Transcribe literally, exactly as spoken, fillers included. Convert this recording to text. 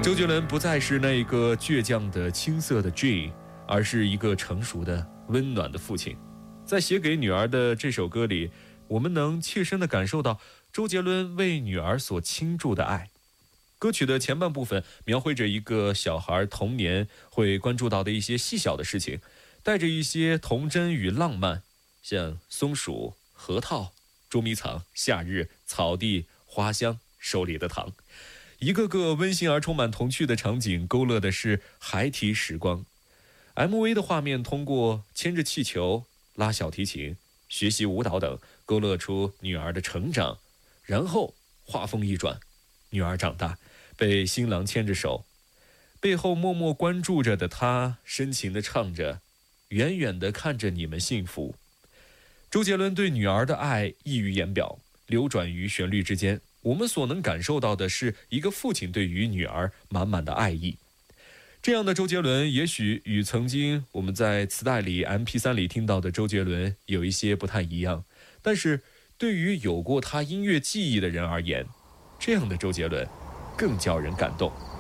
周杰伦不再是那个倔强的青涩的 G， 而是一个成熟的温暖的父亲。在写给女儿的这首歌里，我们能切身地感受到周杰伦为女儿所倾注的爱。歌曲的前半部分描绘着一个小孩童年会关注到的一些细小的事情，带着一些童真与浪漫，像松鼠、核桃、捉迷藏、夏日、草地、花香、手里的糖，一个个温馨而充满童趣的场景勾勒的是孩提时光。 M V 的画面通过牵着气球、拉小提琴、学习舞蹈等勾勒出女儿的成长，然后画风一转，女儿长大，被新郎牵着手，背后默默关注着的他深情地唱着，远远地看着你们幸福。周杰伦对女儿的爱溢于言表，流转于旋律之间，我们所能感受到的是一个父亲对于女儿满满的爱意。这样的周杰伦也许与曾经我们在磁带里 M P 三 里听到的周杰伦有一些不太一样，但是对于有过他音乐记忆的人而言，这样的周杰伦更叫人感动。